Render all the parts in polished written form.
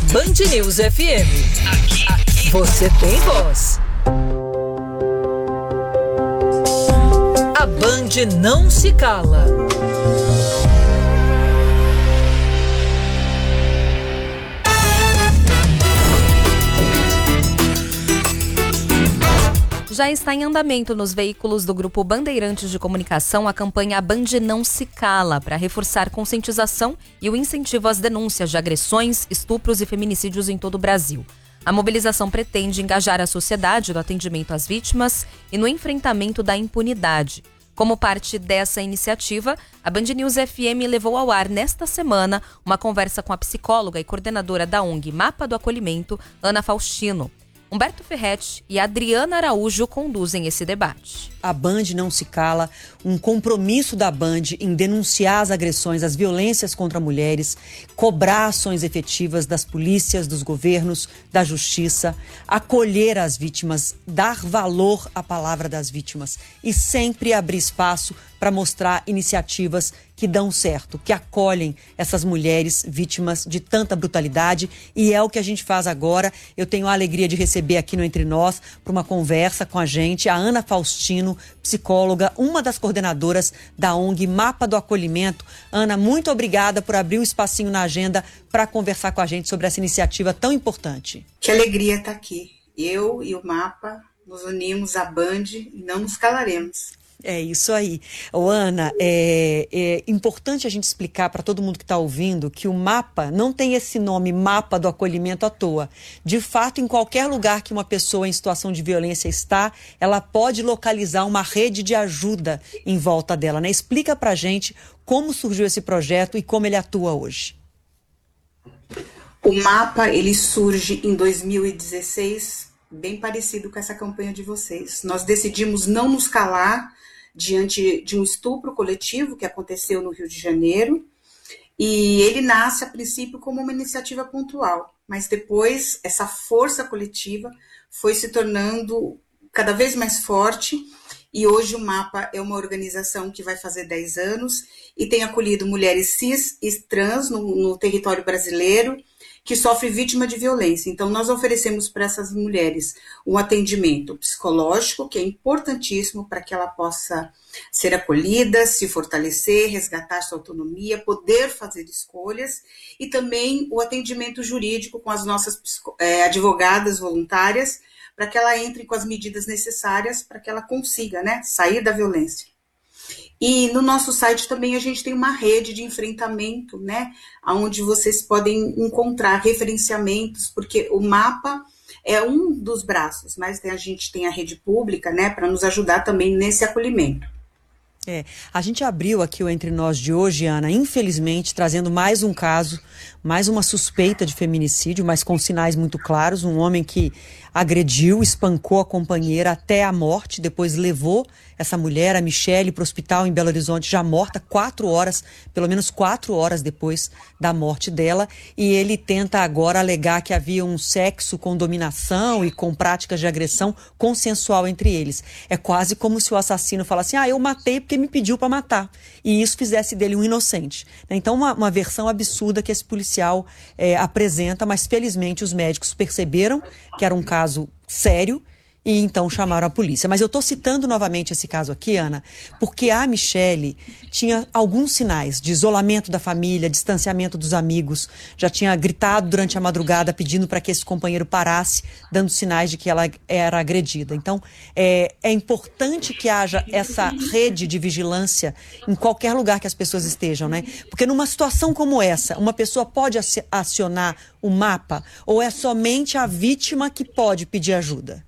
Band News FM. Aqui você tem voz. A Band não se cala. Já está em andamento nos veículos do Grupo Bandeirantes de Comunicação a campanha Band Não Se Cala, para reforçar conscientização e o incentivo às denúncias de agressões, estupros e feminicídios em todo o Brasil. A mobilização pretende engajar a sociedade no atendimento às vítimas e no enfrentamento da impunidade. Como parte dessa iniciativa, a Band News FM levou ao ar nesta semana uma conversa com a psicóloga e coordenadora da ONG Mapa do Acolhimento, Ana Faustino. Humberto Ferretti e Adriana Araújo conduzem esse debate. A Band não se cala, um compromisso da Band em denunciar as agressões, as violências contra mulheres, cobrar ações efetivas das polícias, dos governos, da justiça, acolher as vítimas, dar valor à palavra das vítimas e sempre abrir espaço para mostrar iniciativas que dão certo, que acolhem essas mulheres vítimas de tanta brutalidade, e é o que a gente faz agora. Eu tenho a alegria de receber aqui no Entre Nós, para uma conversa com a gente, a Ana Faustino, psicóloga, uma das coordenadoras da ONG Mapa do Acolhimento. Ana, muito obrigada por abrir um espacinho na agenda para conversar com a gente sobre essa iniciativa tão importante. Que alegria estar aqui. Eu e o Mapa nos unimos à Band e não nos calaremos. É isso aí. Ana, é importante a gente explicar para todo mundo que está ouvindo que o MAPA não tem esse nome Mapa do Acolhimento à toa. De fato, em qualquer lugar que uma pessoa em situação de violência está, ela pode localizar uma rede de ajuda em volta dela, né? Explica para a gente como surgiu esse projeto e como ele atua hoje. O MAPA, ele surge em 2016, bem parecido com essa campanha de vocês. Nós decidimos não nos calar diante de um estupro coletivo que aconteceu no Rio de Janeiro, e ele nasce a princípio como uma iniciativa pontual, mas depois essa força coletiva foi se tornando cada vez mais forte, e hoje o MAPA é uma organização que vai fazer 10 anos e tem acolhido mulheres cis e trans no território brasileiro que sofrem vítima de violência. Então, nós oferecemos para essas mulheres um atendimento psicológico, que é importantíssimo para que ela possa ser acolhida, se fortalecer, resgatar sua autonomia, poder fazer escolhas, e também o atendimento jurídico com as nossas advogadas voluntárias, para que ela entre com as medidas necessárias para que ela consiga, né, sair da violência. E no nosso site também a gente tem uma rede de enfrentamento, né, onde vocês podem encontrar referenciamentos, porque o MAPA é um dos braços, mas a gente tem a rede pública, né, para nos ajudar também nesse acolhimento. A gente abriu aqui o Entre Nós de hoje, Ana, infelizmente, trazendo mais um caso, mais uma suspeita de feminicídio, mas com sinais muito claros. Um homem que agrediu, espancou a companheira até a morte, depois levou essa mulher, a Michele, para o hospital em Belo Horizonte, já morta 4 horas, pelo menos 4 horas depois da morte dela. E ele tenta agora alegar que havia um sexo com dominação e com práticas de agressão consensual entre eles. É quase como se o assassino falasse assim, eu matei porque me pediu para matar. E isso fizesse dele um inocente. Então, uma versão absurda que esse policial apresenta, mas felizmente os médicos perceberam que era um caso sério e então chamaram a polícia. Mas eu estou citando novamente esse caso aqui, Ana, porque a Michele tinha alguns sinais de isolamento da família, distanciamento dos amigos, já tinha gritado durante a madrugada pedindo para que esse companheiro parasse, dando sinais de que ela era agredida. Então, é importante que haja essa rede de vigilância em qualquer lugar que as pessoas estejam, né? Porque numa situação como essa, uma pessoa pode acionar o MAPA ou é somente a vítima que pode pedir ajuda?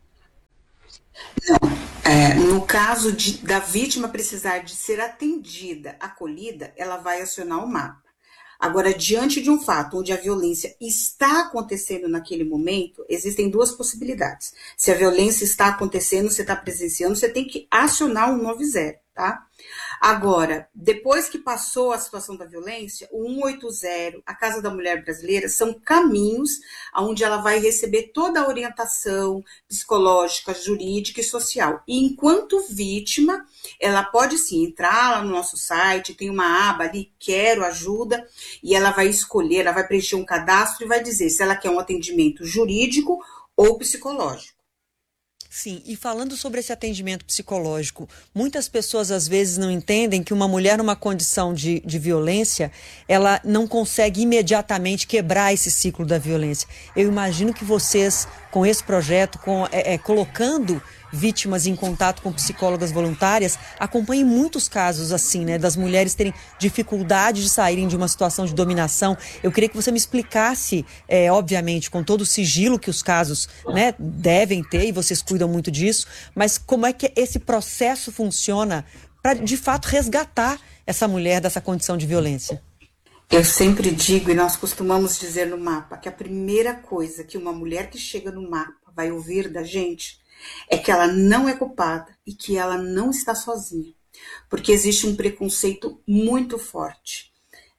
Não, no caso da vítima precisar de ser atendida, acolhida, ela vai acionar o MAPA. Agora, diante de um fato onde a violência está acontecendo naquele momento, existem 2 possibilidades. Se a violência está acontecendo, você está presenciando, você tem que acionar o 190, tá? Agora, depois que passou a situação da violência, o 180, a Casa da Mulher Brasileira, são caminhos onde ela vai receber toda a orientação psicológica, jurídica e social. E enquanto vítima, ela pode sim entrar lá no nosso site, tem uma aba ali, quero ajuda, e ela vai escolher, ela vai preencher um cadastro e vai dizer se ela quer um atendimento jurídico ou psicológico. Sim, e falando sobre esse atendimento psicológico, muitas pessoas às vezes não entendem que uma mulher numa condição de violência, ela não consegue imediatamente quebrar esse ciclo da violência. Eu imagino que vocês, com esse projeto, colocando vítimas em contato com psicólogas voluntárias, acompanhem muitos casos assim, né, das mulheres terem dificuldade de saírem de uma situação de dominação. Eu queria que você me explicasse, obviamente, com todo o sigilo que os casos, né, devem ter, e vocês cuidam muito disso, mas como é que esse processo funciona para, de fato, resgatar essa mulher dessa condição de violência? Eu sempre digo, e nós costumamos dizer no mapa, que a primeira coisa que uma mulher que chega no mapa vai ouvir da gente é que ela não é culpada e que ela não está sozinha, porque existe um preconceito muito forte.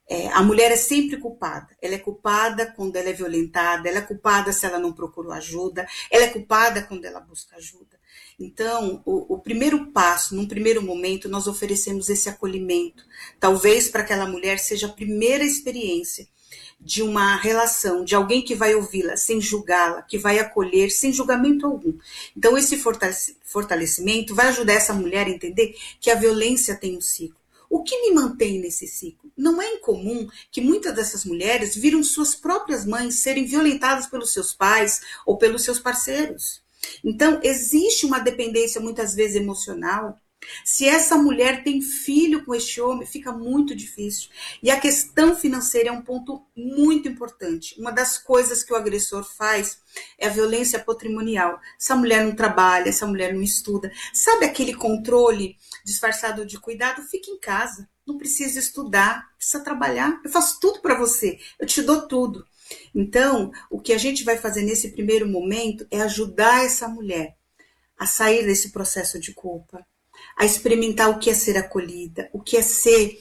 A mulher é sempre culpada. Ela é culpada quando ela é violentada, ela é culpada se ela não procurou ajuda, ela é culpada quando ela busca ajuda. Então, o primeiro passo, num primeiro momento, nós oferecemos esse acolhimento, talvez para aquela mulher seja a primeira experiência de uma relação, de alguém que vai ouvi-la sem julgá-la, que vai acolher sem julgamento algum. Então, esse fortalecimento vai ajudar essa mulher a entender que a violência tem um ciclo. O que me mantém nesse ciclo? Não é incomum que muitas dessas mulheres viram suas próprias mães serem violentadas pelos seus pais ou pelos seus parceiros. Então, existe uma dependência muitas vezes emocional. Se essa mulher tem filho com este homem, fica muito difícil. E a questão financeira é um ponto muito importante. Uma das coisas que o agressor faz é a violência patrimonial. Essa mulher não trabalha, essa mulher não estuda. Sabe aquele controle disfarçado de cuidado? Fica em casa, não precisa estudar, precisa trabalhar. Eu faço tudo para você, eu te dou tudo. Então, o que a gente vai fazer nesse primeiro momento é ajudar essa mulher a sair desse processo de culpa, a experimentar o que é ser acolhida, o que é ser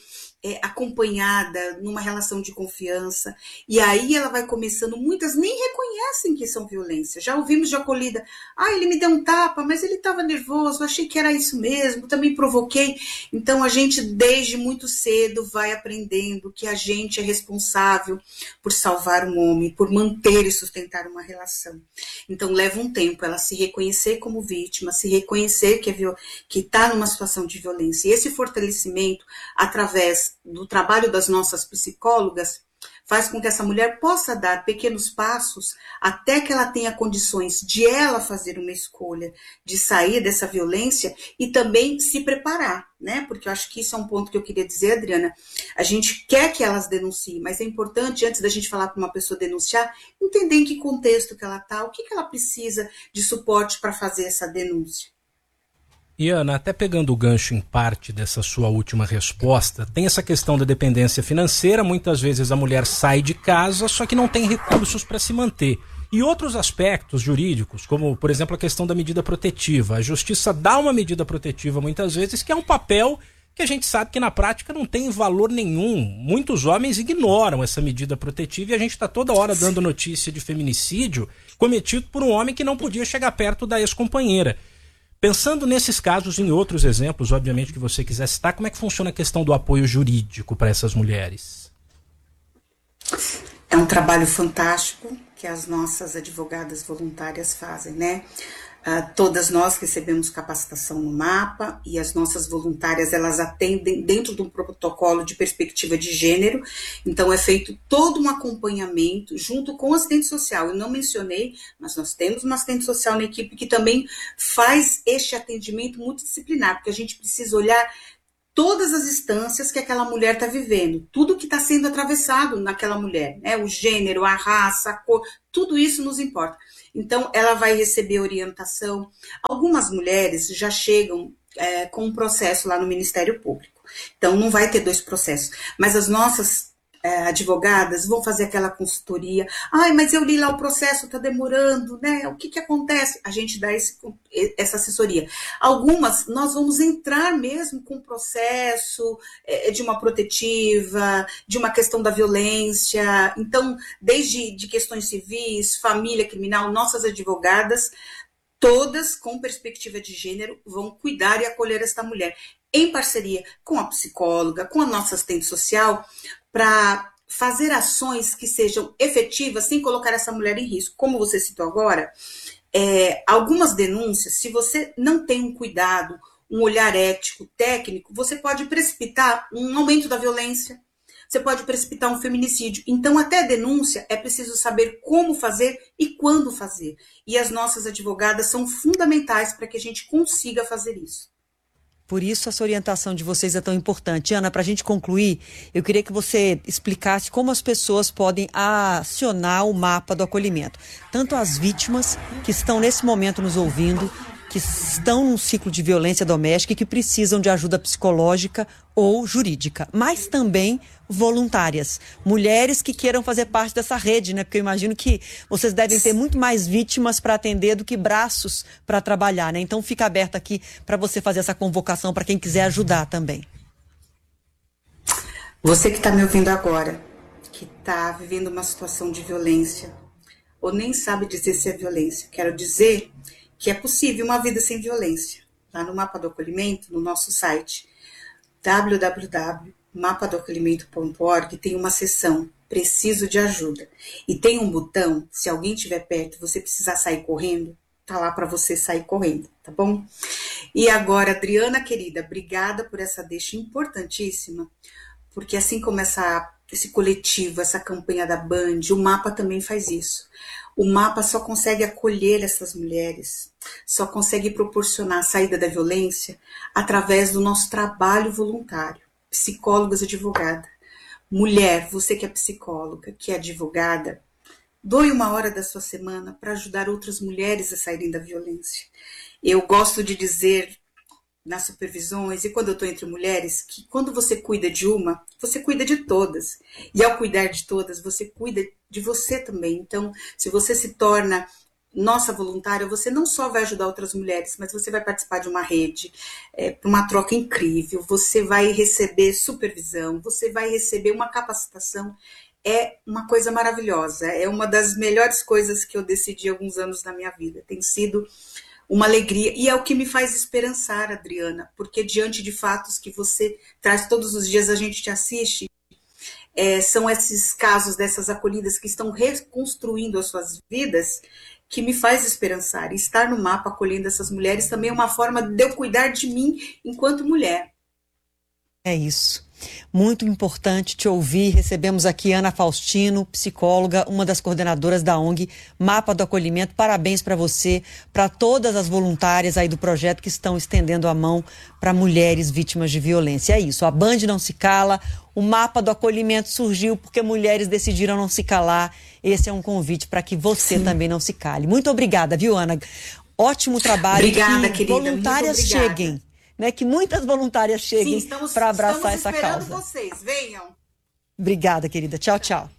acompanhada numa relação de confiança. E aí ela vai começando, muitas nem reconhecem que são violência. Já ouvimos de acolhida, ele me deu um tapa, mas ele estava nervoso, achei que era isso mesmo, também provoquei. Então a gente desde muito cedo vai aprendendo que a gente é responsável por salvar um homem, por manter e sustentar uma relação. Então leva um tempo ela se reconhecer como vítima, se reconhecer que está numa situação de violência. E esse fortalecimento, através do trabalho das nossas psicólogas, faz com que essa mulher possa dar pequenos passos até que ela tenha condições de ela fazer uma escolha, de sair dessa violência e também se preparar, né? Porque eu acho que isso é um ponto que eu queria dizer, Adriana. A gente quer que elas denunciem, mas é importante, antes da gente falar para uma pessoa denunciar, entender em que contexto que ela está, o que ela precisa de suporte para fazer essa denúncia. E Ana, até pegando o gancho em parte dessa sua última resposta, tem essa questão da dependência financeira. Muitas vezes a mulher sai de casa, só que não tem recursos para se manter. E outros aspectos jurídicos, como por exemplo a questão da medida protetiva. A justiça dá uma medida protetiva muitas vezes, que é um papel que a gente sabe que na prática não tem valor nenhum. Muitos homens ignoram essa medida protetiva e a gente está toda hora dando notícia de feminicídio cometido por um homem que não podia chegar perto da ex-companheira. Pensando nesses casos e em outros exemplos, obviamente, que você quiser citar, como é que funciona a questão do apoio jurídico para essas mulheres? É um trabalho fantástico que as nossas advogadas voluntárias fazem, né? Todas nós recebemos capacitação no mapa e as nossas voluntárias, elas atendem dentro de um protocolo de perspectiva de gênero. Então é feito todo um acompanhamento junto com o assistente social. Eu não mencionei, mas nós temos uma assistente social na equipe que também faz este atendimento multidisciplinar, porque a gente precisa olhar todas as instâncias que aquela mulher está vivendo, tudo que está sendo atravessado naquela mulher, né? O gênero, a raça, a cor, tudo isso nos importa. Então, ela vai receber orientação. Algumas mulheres já chegam com um processo lá no Ministério Público. Então, não vai ter 2 processos. Mas as nossas advogadas vão fazer aquela consultoria. Ai, mas eu li lá o processo, está demorando, né? O que acontece? A gente dá essa assessoria. Algumas, nós vamos entrar mesmo com o processo de uma protetiva, de uma questão da violência. Então, desde de questões civis, família criminal, nossas advogadas, todas com perspectiva de gênero, vão cuidar e acolher esta mulher, em parceria com a psicóloga, com a nossa assistente social, para fazer ações que sejam efetivas sem colocar essa mulher em risco. Como você citou agora, algumas denúncias, se você não tem um cuidado, um olhar ético, técnico, você pode precipitar um aumento da violência, você pode precipitar um feminicídio. Então, até a denúncia, é preciso saber como fazer e quando fazer. E as nossas advogadas são fundamentais para que a gente consiga fazer isso. Por isso, essa orientação de vocês é tão importante. Ana, para a gente concluir, eu queria que você explicasse como as pessoas podem acionar o mapa do acolhimento. Tanto as vítimas que estão nesse momento nos ouvindo, que estão num ciclo de violência doméstica e que precisam de ajuda psicológica ou jurídica, mas também voluntárias, mulheres que queiram fazer parte dessa rede, né? Porque eu imagino que vocês devem ter muito mais vítimas para atender do que braços para trabalhar, né? Então fica aberto aqui para você fazer essa convocação para quem quiser ajudar também. Você que está me ouvindo agora, que está vivendo uma situação de violência, ou nem sabe dizer se é violência, quero dizer que é possível uma vida sem violência. Lá no Mapa do Acolhimento, no nosso site, www.mapadoacolhimento.org, tem uma seção Preciso de Ajuda. E tem um botão, se alguém estiver perto, você precisar sair correndo, tá lá para você sair correndo, tá bom? E agora, Adriana, querida, obrigada por essa deixa importantíssima, porque assim como esse coletivo, essa campanha da Band, o Mapa também faz isso. O Mapa só consegue acolher essas mulheres, só consegue proporcionar a saída da violência através do nosso trabalho voluntário. Psicólogos e advogada. Mulher, você que é psicóloga, que é advogada, doe 1 hora da sua semana para ajudar outras mulheres a saírem da violência. Eu gosto de dizer nas supervisões e quando eu estou entre mulheres, que quando você cuida de uma, você cuida de todas. E ao cuidar de todas, você cuida de você também. Então, se você se torna nossa voluntária, você não só vai ajudar outras mulheres, mas você vai participar de uma rede, uma troca incrível, você vai receber supervisão, você vai receber uma capacitação. É uma coisa maravilhosa, é uma das melhores coisas que eu decidi há alguns anos na minha vida. Tem sido uma alegria, e é o que me faz esperançar, Adriana, porque diante de fatos que você traz todos os dias, a gente te assiste, são esses casos dessas acolhidas que estão reconstruindo as suas vidas, que me faz esperançar. E estar no Mapa acolhendo essas mulheres também é uma forma de eu cuidar de mim enquanto mulher. É isso. Muito importante te ouvir. Recebemos aqui Ana Faustino, psicóloga, uma das coordenadoras da ONG Mapa do Acolhimento. Parabéns para você, para todas as voluntárias aí do projeto que estão estendendo a mão para mulheres vítimas de violência. É isso, a Band não se cala, o Mapa do Acolhimento surgiu porque mulheres decidiram não se calar. Esse é um convite para que você também não se cale. Muito obrigada, viu, Ana? Ótimo trabalho. Obrigada, que querida. Voluntárias cheguem. Né, que muitas voluntárias cheguem para abraçar essa causa. Estamos esperando vocês, venham. Obrigada, querida. Tchau, tchau.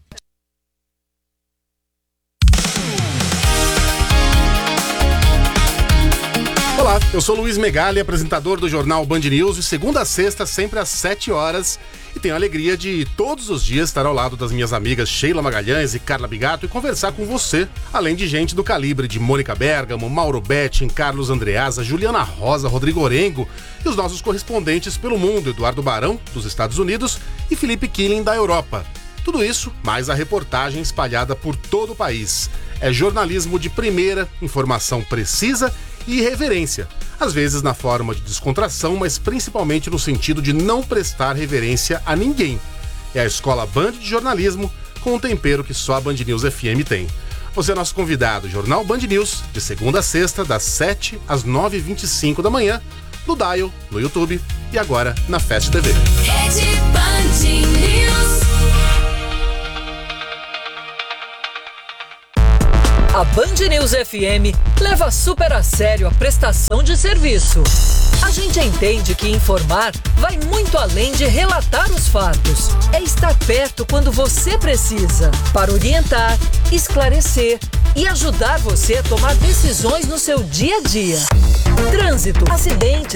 Olá, eu sou Luiz Megali, apresentador do jornal Band News, de segunda a sexta, sempre às 7 horas. E tenho a alegria de todos os dias estar ao lado das minhas amigas Sheila Magalhães e Carla Bigato e conversar com você, além de gente do calibre de Mônica Bergamo, Mauro Betting, Carlos Andreasa, Juliana Rosa, Rodrigo Orengo e os nossos correspondentes pelo mundo, Eduardo Barão, dos Estados Unidos, e Felipe Killing, da Europa. Tudo isso, mais a reportagem espalhada por todo o país. É jornalismo de primeira, informação precisa e irreverência, às vezes na forma de descontração, mas principalmente no sentido de não prestar reverência a ninguém. É a Escola Band de Jornalismo, com um tempero que só a Band News FM tem. Você é nosso convidado, Jornal Band News, de segunda a sexta, das 7 às 9h25 da manhã, no Dial, no YouTube e agora na Fast TV. Rede Band News. A Band News FM leva super a sério a prestação de serviço. A gente entende que informar vai muito além de relatar os fatos. É estar perto quando você precisa, para orientar, esclarecer e ajudar você a tomar decisões no seu dia a dia. Trânsito, acidentes,